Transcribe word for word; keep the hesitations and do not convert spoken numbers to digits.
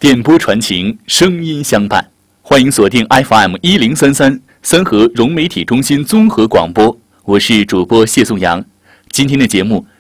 电波传情，声音相伴，欢迎锁定 F M 一零三三三河融媒体中心综合广播，我是主播谢颂阳。今天的节目